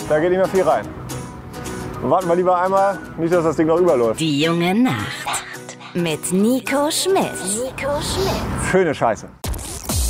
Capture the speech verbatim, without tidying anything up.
Da geht nicht mehr viel rein. Warten wir lieber einmal, nicht, dass das Ding noch überläuft. Die junge Nacht mit Nico Schmidt. Nico Schmidt. Schöne Scheiße.